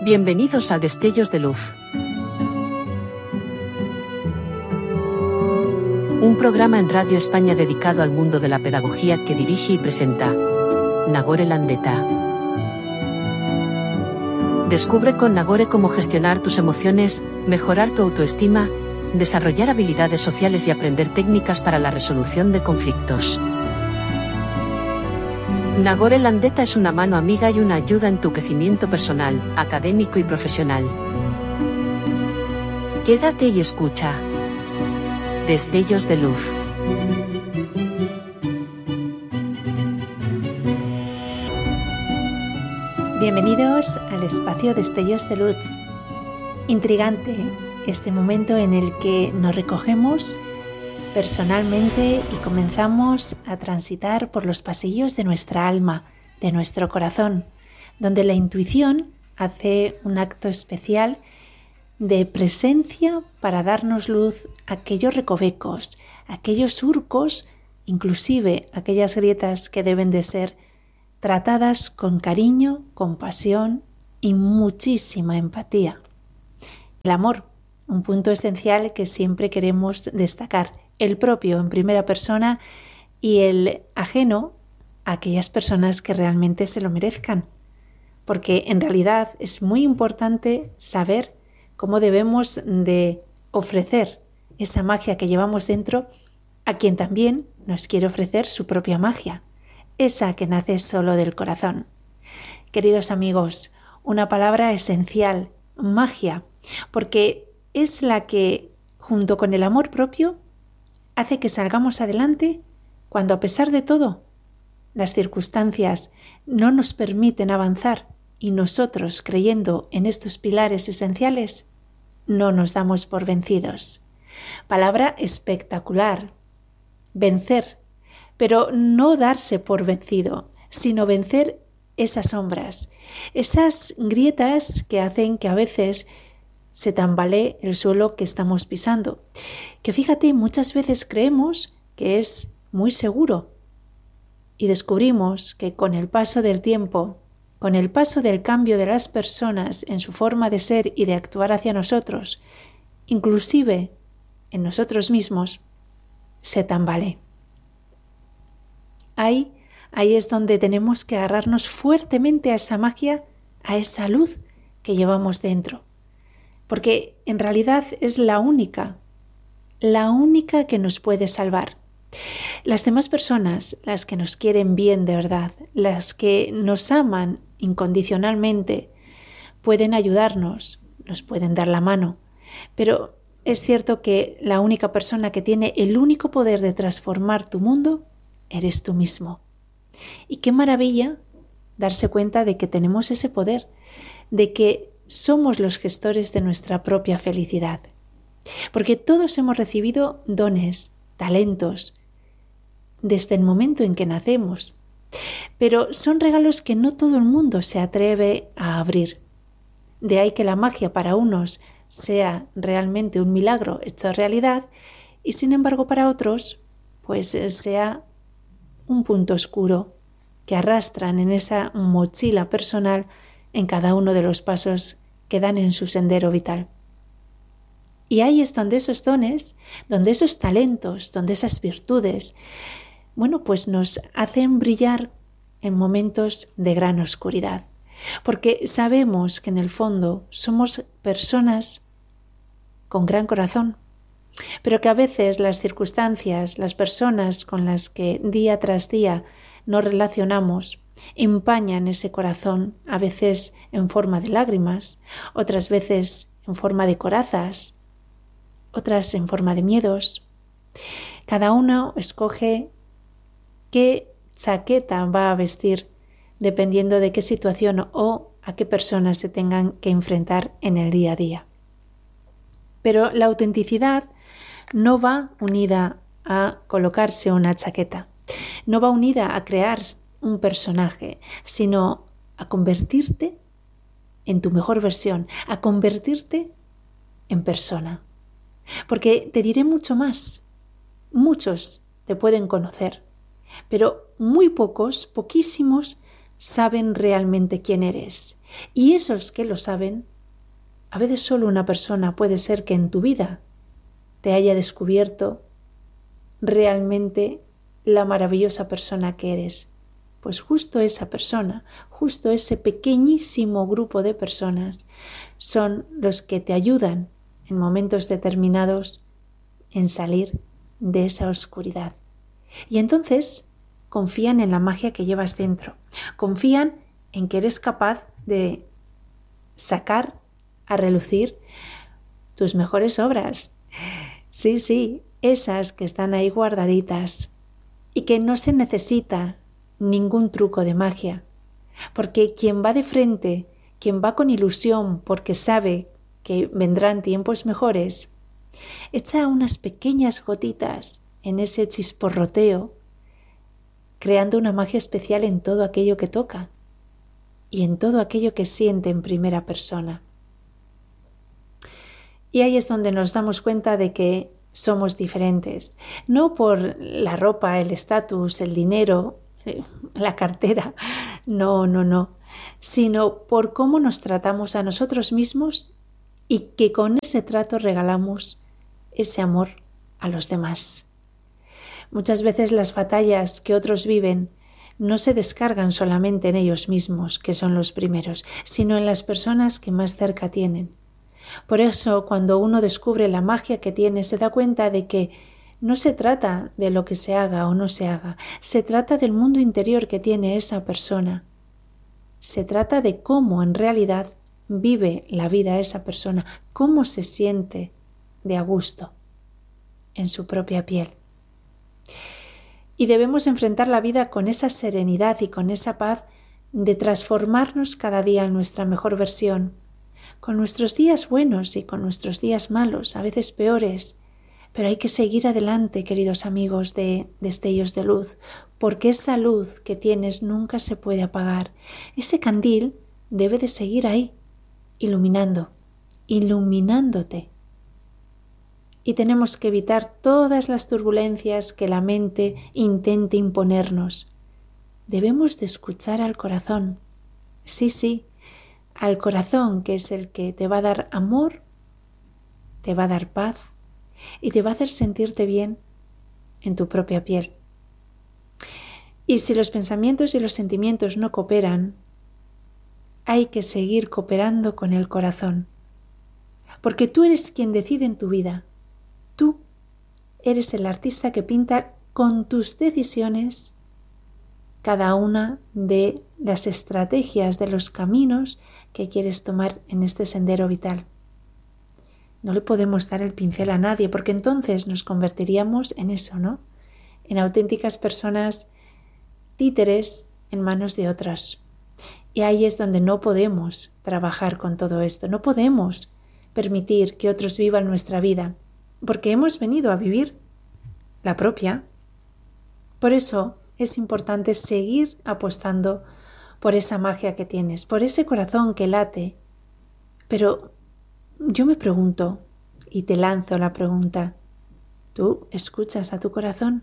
Bienvenidos a Destellos de Luz. Un programa en Radio España dedicado al mundo de la pedagogía que dirige y presenta Nagore Landeta. Descubre con Nagore cómo gestionar tus emociones, mejorar tu autoestima, desarrollar habilidades sociales y aprender técnicas para la resolución de conflictos. Nagore Landeta es una mano amiga y una ayuda en tu crecimiento personal, académico y profesional. Quédate y escucha. Destellos de Luz. Bienvenidos al espacio Destellos de Luz. Intrigante este momento en el que nos recogemos personalmente y comenzamos a transitar por los pasillos de nuestra alma, de nuestro corazón, donde la intuición hace un acto especial de presencia para darnos luz a aquellos recovecos, aquellos surcos, inclusive aquellas grietas que deben de ser tratadas con cariño, compasión y muchísima empatía. El amor, un punto esencial que siempre queremos destacar, el propio en primera persona y el ajeno a aquellas personas que realmente se lo merezcan. Porque en realidad es muy importante saber cómo debemos de ofrecer esa magia que llevamos dentro a quien también nos quiere ofrecer su propia magia, esa que nace solo del corazón. Queridos amigos, una palabra esencial, magia, porque es la que, junto con el amor propio, hace que salgamos adelante cuando, a pesar de todo, las circunstancias no nos permiten avanzar y nosotros, creyendo en estos pilares esenciales, no nos damos por vencidos. Palabra espectacular. Vencer, pero no darse por vencido, sino vencer esas sombras, esas grietas que hacen que a veces se tambalee el suelo que estamos pisando. Que fíjate, muchas veces creemos que es muy seguro y descubrimos que con el paso del tiempo, con el paso del cambio de las personas en su forma de ser y de actuar hacia nosotros, inclusive en nosotros mismos, se tambalee. Ahí es donde tenemos que agarrarnos fuertemente a esa magia, a esa luz que llevamos dentro. Porque en realidad es la única que nos puede salvar. Las demás personas, las que nos quieren bien de verdad, las que nos aman incondicionalmente, pueden ayudarnos, nos pueden dar la mano, pero es cierto que la única persona que tiene el único poder de transformar tu mundo eres tú mismo. Y qué maravilla darse cuenta de que tenemos ese poder, de que somos los gestores de nuestra propia felicidad. Porque todos hemos recibido dones, talentos, desde el momento en que nacemos. Pero son regalos que no todo el mundo se atreve a abrir. De ahí que la magia para unos sea realmente un milagro hecho realidad y sin embargo para otros pues sea un punto oscuro que arrastran en esa mochila personal en cada uno de los pasos que dan en su sendero vital. Y ahí es donde esos dones, donde esos talentos, donde esas virtudes, pues nos hacen brillar en momentos de gran oscuridad. Porque sabemos que en el fondo somos personas con gran corazón, pero que a veces las circunstancias, las personas con las que día tras día nos relacionamos, empañan ese corazón, a veces en forma de lágrimas, otras veces en forma de corazas, otras en forma de miedos. Cada uno escoge qué chaqueta va a vestir dependiendo de qué situación o a qué personas se tengan que enfrentar en el día a día. Pero la autenticidad no va unida a colocarse una chaqueta, no va unida a crear un personaje, sino a convertirte en tu mejor versión, a convertirte en persona. Porque te diré mucho más. Muchos te pueden conocer, pero muy pocos, poquísimos, saben realmente quién eres. Y esos que lo saben, a veces solo una persona puede ser que en tu vida te haya descubierto realmente la maravillosa persona que eres. Pues justo esa persona, justo ese pequeñísimo grupo de personas son los que te ayudan en momentos determinados en salir de esa oscuridad. Y entonces confían en la magia que llevas dentro. Confían en que eres capaz de sacar a relucir tus mejores obras. Sí, esas que están ahí guardaditas y que no se necesita ningún truco de magia, porque quien va de frente, quien va con ilusión porque sabe que vendrán tiempos mejores, echa unas pequeñas gotitas en ese chisporroteo, creando una magia especial en todo aquello que toca y en todo aquello que siente en primera persona. Y ahí es donde nos damos cuenta de que somos diferentes, no por la ropa, el estatus, el dinero, la cartera, no, sino por cómo nos tratamos a nosotros mismos y que con ese trato regalamos ese amor a los demás. Muchas veces las batallas que otros viven no se descargan solamente en ellos mismos, que son los primeros, sino en las personas que más cerca tienen. Por eso, cuando uno descubre la magia que tiene, se da cuenta de que no se trata de lo que se haga o no se haga, se trata del mundo interior que tiene esa persona. Se trata de cómo en realidad vive la vida esa persona, cómo se siente de a gusto en su propia piel. Y debemos enfrentar la vida con esa serenidad y con esa paz de transformarnos cada día en nuestra mejor versión, con nuestros días buenos y con nuestros días malos, a veces peores, pero hay que seguir adelante, queridos amigos de Destellos de Luz, porque esa luz que tienes nunca se puede apagar. Ese candil debe de seguir ahí, iluminándote. Y tenemos que evitar todas las turbulencias que la mente intente imponernos. Debemos de escuchar al corazón. Sí, al corazón, que es el que te va a dar amor, te va a dar paz y te va a hacer sentirte bien en tu propia piel. Y si los pensamientos y los sentimientos no cooperan, hay que seguir cooperando con el corazón, porque tú eres quien decide en tu vida. Tú eres el artista que pinta con tus decisiones cada una de las estrategias, de los caminos que quieres tomar en este sendero vital. No le podemos dar el pincel a nadie, porque entonces nos convertiríamos en eso, ¿no? En auténticas personas títeres en manos de otras. Y ahí es donde no podemos trabajar con todo esto, no podemos permitir que otros vivan nuestra vida, porque hemos venido a vivir la propia. Por eso es importante seguir apostando por esa magia que tienes, por ese corazón que late. Pero yo me pregunto, y te lanzo la pregunta, ¿tú escuchas a tu corazón?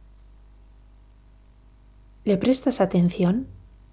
¿Le prestas atención?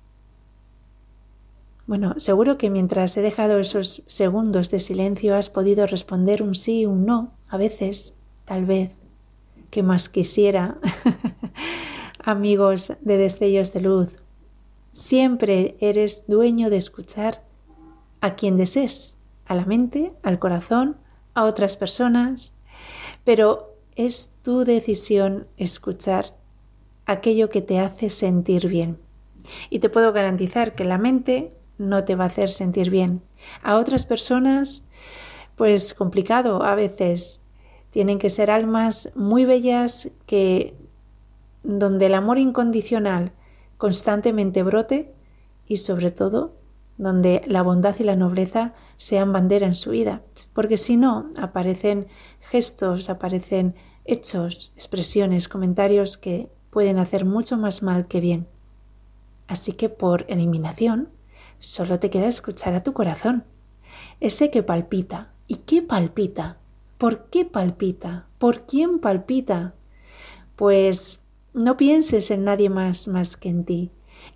Bueno, seguro que mientras he dejado esos segundos de silencio has podido responder un sí, un no, a veces, tal vez, que más quisiera. Amigos de Destellos de Luz, siempre eres dueño de escuchar a quien desees, a la mente, al corazón, a otras personas, pero es tu decisión escuchar aquello que te hace sentir bien. Y te puedo garantizar que la mente no te va a hacer sentir bien. A otras personas, pues complicado a veces. Tienen que ser almas muy bellas donde el amor incondicional constantemente brote y sobre todo donde la bondad y la nobleza sean bandera en su vida, porque si no aparecen gestos, aparecen hechos, expresiones, comentarios que pueden hacer mucho más mal que bien. Así que por eliminación solo te queda escuchar a tu corazón, ese que palpita. ¿Y qué palpita? ¿Por qué palpita? ¿Por quién palpita? Pues no pienses en nadie más que en ti,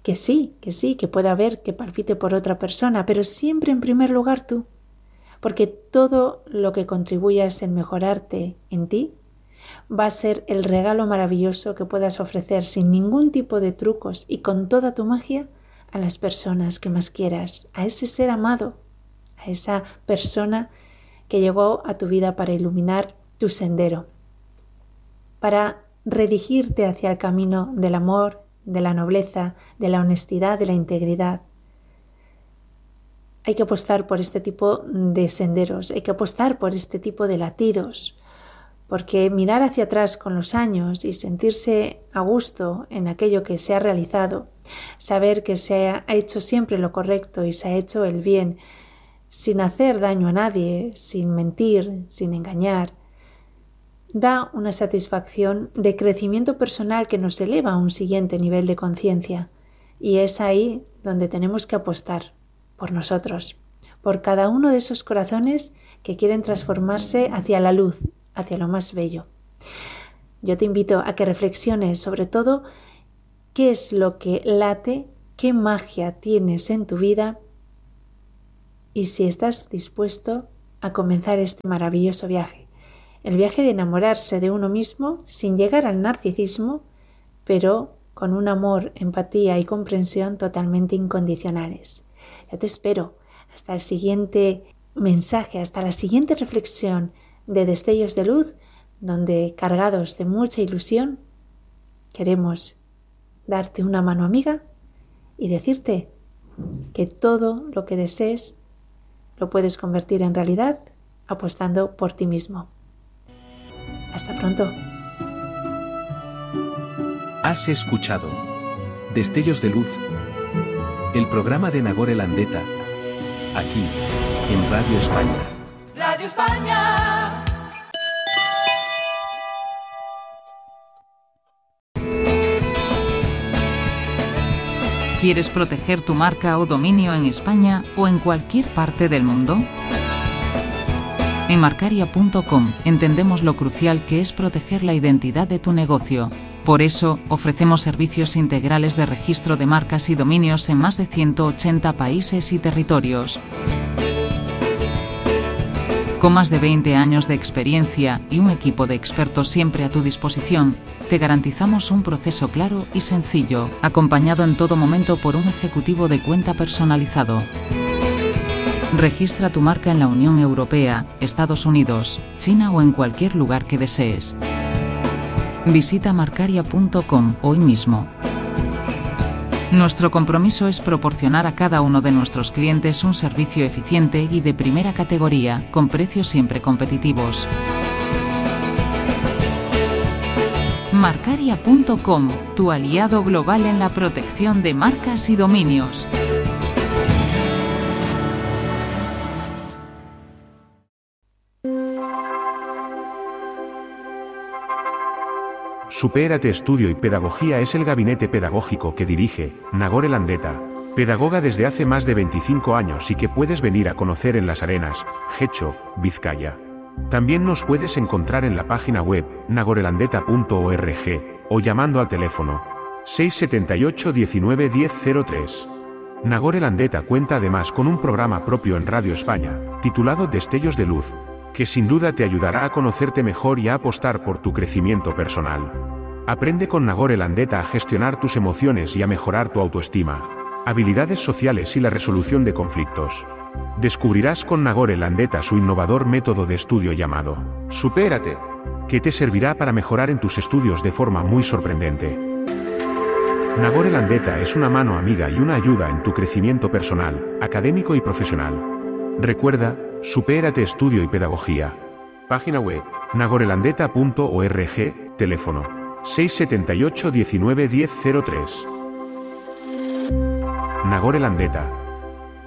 que sí, que pueda haber que palpite por otra persona, pero siempre en primer lugar tú, porque todo lo que contribuyas en mejorarte en ti va a ser el regalo maravilloso que puedas ofrecer sin ningún tipo de trucos y con toda tu magia a las personas que más quieras, a ese ser amado, a esa persona que llegó a tu vida para iluminar tu sendero, para redirigirte hacia el camino del amor, de la nobleza, de la honestidad, de la integridad. Hay que apostar por este tipo de senderos, hay que apostar por este tipo de latidos, porque mirar hacia atrás con los años y sentirse a gusto en aquello que se ha realizado, saber que se ha hecho siempre lo correcto y se ha hecho el bien, sin hacer daño a nadie, sin mentir, sin engañar, da una satisfacción de crecimiento personal que nos eleva a un siguiente nivel de conciencia. Y es ahí donde tenemos que apostar por nosotros, por cada uno de esos corazones que quieren transformarse hacia la luz, hacia lo más bello. Yo te invito a que reflexiones sobre todo qué es lo que late, qué magia tienes en tu vida y si estás dispuesto a comenzar este maravilloso viaje. El viaje de enamorarse de uno mismo sin llegar al narcisismo, pero con un amor, empatía y comprensión totalmente incondicionales. Yo te espero hasta el siguiente mensaje, hasta la siguiente reflexión de Destellos de Luz, donde, cargados de mucha ilusión, queremos darte una mano amiga y decirte que todo lo que desees lo puedes convertir en realidad apostando por ti mismo. Hasta pronto. Has escuchado Destellos de Luz, el programa de Nagore Landeta, aquí en Radio España. Radio España. ¿Quieres proteger tu marca o dominio en España o en cualquier parte del mundo? En Marcaria.com entendemos lo crucial que es proteger la identidad de tu negocio. Por eso, ofrecemos servicios integrales de registro de marcas y dominios en más de 180 países y territorios. Con más de 20 años de experiencia y un equipo de expertos siempre a tu disposición, te garantizamos un proceso claro y sencillo, acompañado en todo momento por un ejecutivo de cuenta personalizado. Registra tu marca en la Unión Europea, Estados Unidos, China o en cualquier lugar que desees. Visita Marcaria.com hoy mismo. Nuestro compromiso es proporcionar a cada uno de nuestros clientes un servicio eficiente y de primera categoría, con precios siempre competitivos. Marcaria.com, tu aliado global en la protección de marcas y dominios. Supérate Estudio y Pedagogía es el gabinete pedagógico que dirige Nagore Landeta, pedagoga desde hace más de 25 años y que puedes venir a conocer en Las Arenas, Getxo, Vizcaya. También nos puedes encontrar en la página web nagorelandeta.org o llamando al teléfono 678 19 1003. Nagore Landeta cuenta además con un programa propio en Radio España, titulado Destellos de Luz, que sin duda te ayudará a conocerte mejor y a apostar por tu crecimiento personal. Aprende con Nagore Landeta a gestionar tus emociones y a mejorar tu autoestima, habilidades sociales y la resolución de conflictos. Descubrirás con Nagore Landeta su innovador método de estudio llamado Supérate, que te servirá para mejorar en tus estudios de forma muy sorprendente. Nagore Landeta es una mano amiga y una ayuda en tu crecimiento personal, académico y profesional. Recuerda, Supérate Estudio y Pedagogía. Página web, nagorelandeta.org, teléfono 678 19 1003. Nagore Landeta.